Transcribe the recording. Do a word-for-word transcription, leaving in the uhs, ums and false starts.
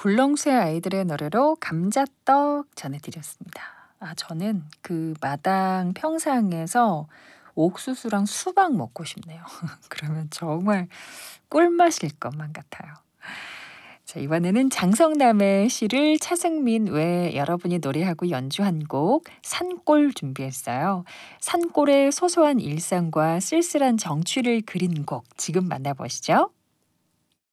굴렁쇠 아이들의 노래로 감자떡 전해드렸습니다. 아 저는 그 마당 평상에서 옥수수랑 수박 먹고 싶네요. 그러면 정말 꿀맛일 것만 같아요. 자 이번에는 장성남의 시를 차승민 외 여러분이 노래하고 연주한 곡 산골 준비했어요. 산골의 소소한 일상과 쓸쓸한 정취를 그린 곡 지금 만나보시죠.